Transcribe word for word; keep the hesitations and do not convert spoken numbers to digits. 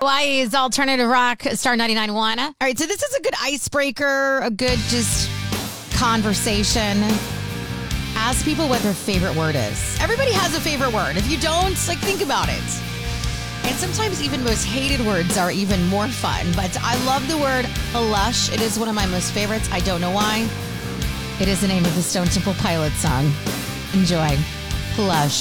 Hawaii's Alternative Rock, Star ninety-nine point one. All right, so this is a good icebreaker, a good just conversation. Ask people what their favorite word is. Everybody has a favorite word. If you don't, like, think about it. And sometimes even most hated words are even more fun. But I love the word lush. It is one of my most favorites. I don't know why. It is the name of the Stone Temple Pilots song. Enjoy. Lush.